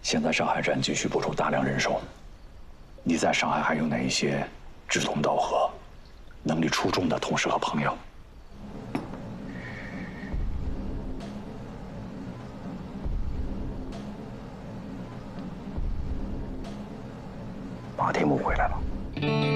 现在上海站急需补充大量人手，你在上海还有哪一些志同道合、能力出众的同事和朋友？马天木回来了。